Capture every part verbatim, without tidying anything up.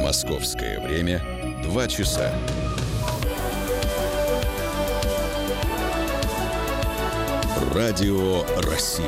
Московское время два часа. Радио России.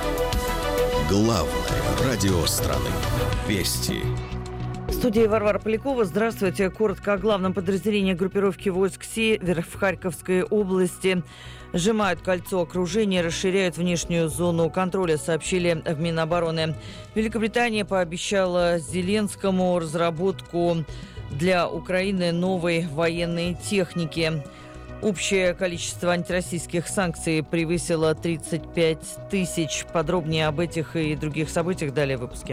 Главное радио страны. Вести. В студии Варвара Полякова. Здравствуйте. Коротко о главном. Подразделении группировки войск «Север» в Харьковской области сжимают кольцо окружения, расширяют внешнюю зону контроля, сообщили в Минобороны. Великобритания пообещала Зеленскому разработку для Украины новой военной техники. Общее количество антироссийских санкций превысило тридцать пять тысяч. Подробнее об этих и других событиях далее в выпуске.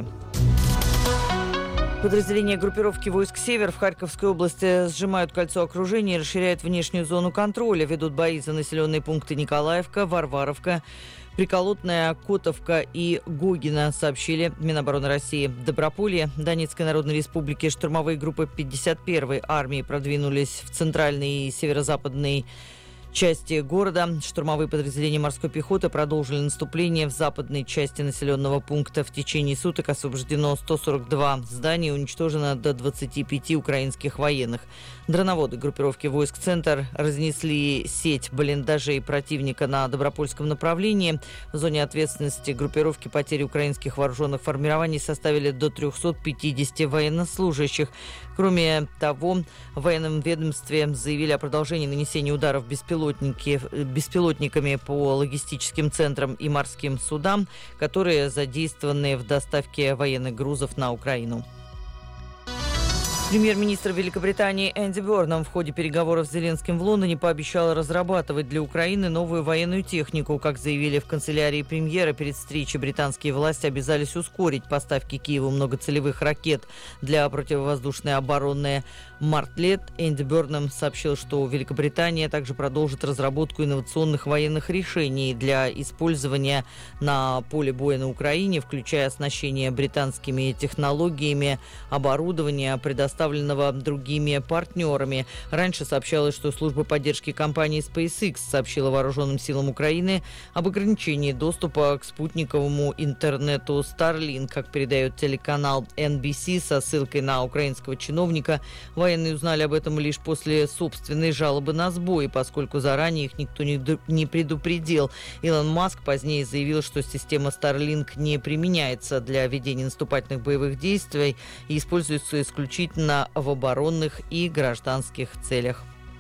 Подразделения группировки войск «Север» в Харьковской области сжимают кольцо окружения и расширяют внешнюю зону контроля. Ведут бои за населенные пункты Николаевка, Варваровка, Приколотная, Котовка и Гогино, сообщили Минобороны России. В Доброполье Донецкой Народной Республики штурмовые группы пятьдесят первой армии продвинулись в центральный и северо-западный части города. Штурмовые подразделения морской пехоты продолжили наступление в западной части населенного пункта. В течение суток освобождено сто сорок два здания, уничтожено до двадцати пяти украинских военных. Дроноводы группировки войск «Центр» разнесли сеть блиндажей противника на Добропольском направлении. В зоне ответственности группировки потери украинских вооруженных формирований составили до трехсот пятидесяти военнослужащих. Кроме того, в военном ведомстве заявили о продолжении нанесения ударов беспилотниками по логистическим центрам и морским судам, которые задействованы в доставке военных грузов на Украину. Премьер-министр Великобритании Энди Бернам в ходе переговоров с Зеленским в Лондоне пообещал разрабатывать для Украины новую военную технику. Как заявили в канцелярии премьера, перед встречей британские власти обязались ускорить поставки Киеву многоцелевых ракет для противовоздушной обороны «Мартлет». Энди Бернам сообщил, что Великобритания также продолжит разработку инновационных военных решений для использования на поле боя на Украине, включая оснащение британскими технологиями, оборудование, предоставленного другими партнерами. Раньше сообщалось, что служба поддержки компании SpaceX сообщила вооруженным силам Украины об ограничении доступа к спутниковому интернету Starlink. Как передает телеканал эн би си со ссылкой на украинского чиновника, военные узнали об этом лишь после собственной жалобы на сбой, поскольку заранее их никто не предупредил. Илон Маск позднее заявил, что система Starlink не применяется для ведения наступательных боевых действий и используется исключительно в оборонных и гражданских целях.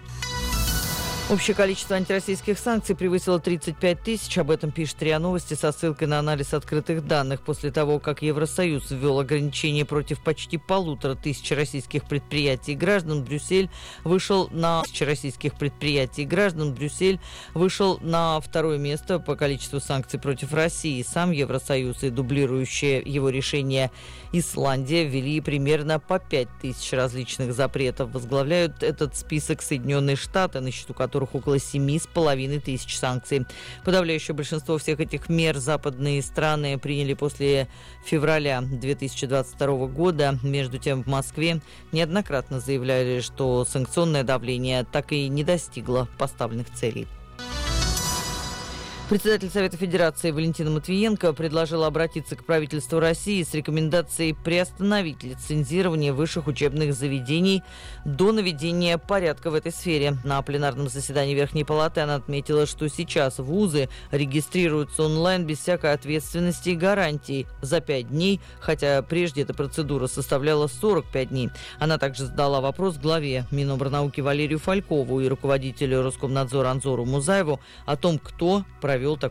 Общее количество антироссийских санкций превысило тридцать пять тысяч. Об этом пишет РИА Новости со ссылкой на анализ открытых данных. После того, как Евросоюз ввел ограничения против почти полутора тысяч российских предприятий и граждан, Брюссель вышел на тысячи российских предприятий и граждан, Брюссель вышел на второе место по количеству санкций против России. Сам Евросоюз и дублирующее его решение Исландия ввели примерно по пять тысяч различных запретов. Возглавляют этот список Соединенные Штаты, на счету которых около семи с половиной тысяч санкций. Подавляющее большинство всех этих мер западные страны приняли после февраля две тысячи двадцать второго года. Между тем, в Москве неоднократно заявляли, что санкционное давление так и не достигло поставленных целей. Председатель Совета Федерации Валентина Матвиенко предложила обратиться к правительству России с рекомендацией приостановить лицензирование высших учебных заведений до наведения порядка в этой сфере. На пленарном заседании Верхней Палаты она отметила, что сейчас вузы регистрируются онлайн без всякой ответственности и гарантий за пять дней, хотя прежде эта процедура составляла сорок пять дней. Она также задала вопрос главе Минобрнауки Валерию Фалькову и руководителю Роскомнадзора Анзору Музаеву о том, кто провел такую